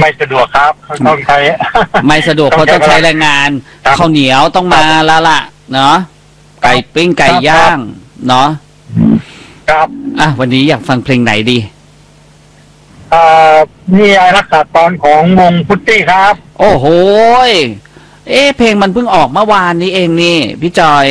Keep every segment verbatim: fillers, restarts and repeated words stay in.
ไม่สะดวกครับต้องใช้ไม่สะดวกเพราะต้องใช้แรงงานข้าวเหนียวต้องมาแล้วล่ะเนาะไก่ปิ้งไก่ย่างเนาะครับอ่ะวันนี้อยากฟังเพลงไหนดีอ่านี่ไอ้รักษาตอนของวงพุตตี้ครับโอ้โหเอ๊ะเพลงมันเพิ่งออกเมื่อวานนี้เองนี่พี่จอย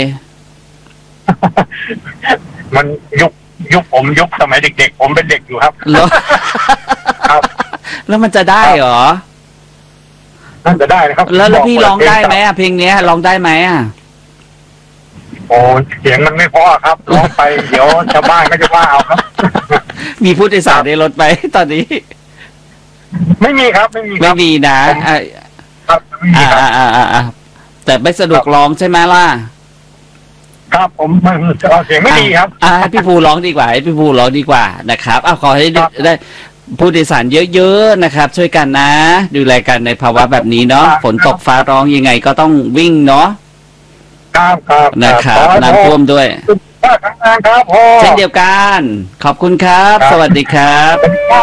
มันยุคยุคผมยุคสมัยเด็กๆผมเป็นเด็กอยู่ครับแล้วครับแล้วมันจะได้เหรอน่าจะได้นะครับแล้วแล้วพี่ร้องได้ไหมอ่ะเพลงนี้ร้องได้ไหมอ่ะโอ้เสียงมันไม่พอครับร้องไปเดี๋ยวชาวบ้านก็จะว่าเอาครับมีผู้โดยสารในรถไปตอนนี้ไม่มีครับไม่มีไม่มีนะครับอ่าอ่าอ่าอ่าแต่ไม่สะดวกร้องใช่ไหมล่ะครับผมมันเสียงไม่ดีครับอ่าพี่ภูร้องดีกว่าให้พี่ภูร้องดีกว่านะครับอ้าวขอให้ได้ผู้โดยสารเยอะๆนะครับช่วยกันนะดูแลกันในภาวะแบบนี้เนาะฝนตกฟ้าร้องยังไงก็ต้องวิ่งเนาะครับครับนะครับน้ำท่วมด้วยครับเช่นเดียวกันขอบคุณครับสวัสดีครับ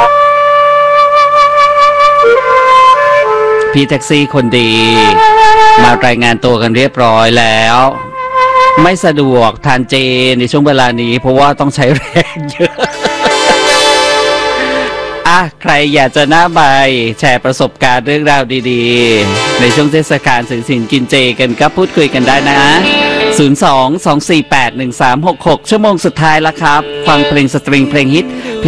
พี่แท็กซี่คนดีมารายงานตัวกันเรียบร้อยแล้วไม่สะดวกทานเจในช่วงเวลานี้เพราะว่าต้องใช้แรงเยอะอ่ะใครอยากจะหน้าใบแชร์ประสบการณ์เรื่องราวดีๆในช่วงเทศกาลถือศีลกินเจกันก็พูดคุยกันได้นะศูนย์ สอง สอง สี่ แปด หนึ่ง สาม หก หกชั่วโมงสุดท้ายแล้วครับฟังเพลงสตริงเพลงฮิตเพลง